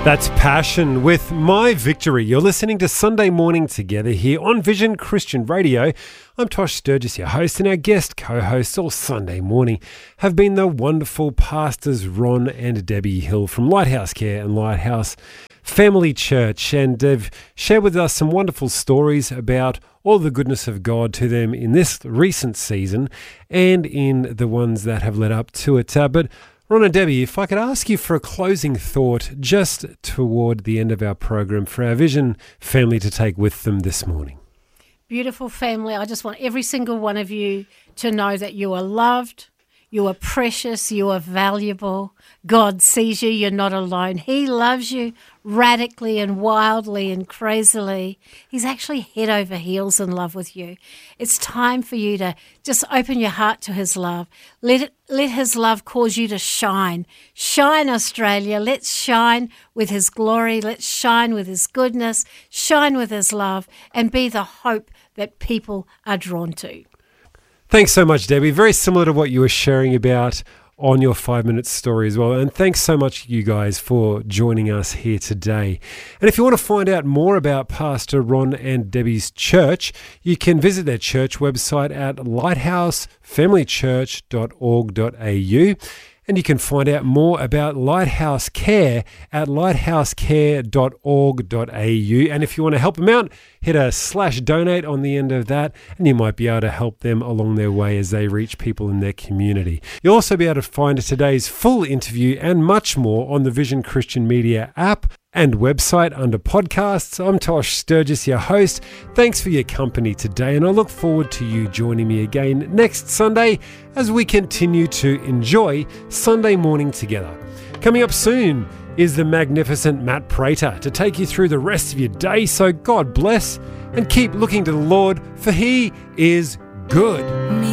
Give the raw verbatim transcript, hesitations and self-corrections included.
That's Passion with My Victory. You're listening to Sunday Morning Together here on Vision Christian Radio. I'm Tosh Sturgis, your host, and our guest co-hosts all Sunday morning have been the wonderful pastors Ron and Debbie Hill from Lighthouse Care and Lighthouse Family Church, and they've shared with us some wonderful stories about all the goodness of God to them in this recent season and in the ones that have led up to it. Uh, but Ron and Debbie, if I could ask you for a closing thought just toward the end of our program for our Vision family to take with them this morning. Beautiful family, I just want every single one of you to know that you are loved, you are precious, you are valuable. God sees you, you're not alone. He loves you radically and wildly and crazily. He's actually head over heels in love with you. It's time for you to just open your heart to his love. Let it, let his love cause you to shine. Shine, Australia. Let's shine with his glory. Let's shine with his goodness. Shine with his love and be the hope that people are drawn to. Thanks so much, Debbie. Very similar to what you were sharing about on your five-minute story as well. And thanks so much, you guys, for joining us here today. And if you want to find out more about Pastor Ron and Debbie's church, you can visit their church website at lighthouse family church dot org dot a u. And you can find out more about Lighthouse Care at lighthouse care dot org dot a u. And if you want to help them out, hit a slash donate on the end of that, and you might be able to help them along their way as they reach people in their community. You'll also be able to find today's full interview and much more on the Vision Christian Media app and website under podcasts. I'm Tosh Sturgis, your host. Thanks for your company today, and I look forward to you joining me again next Sunday as we continue to enjoy Sunday morning together. Coming up soon is the magnificent Matt Prater to take you through the rest of your day, so God bless and keep looking to the Lord, for he is good.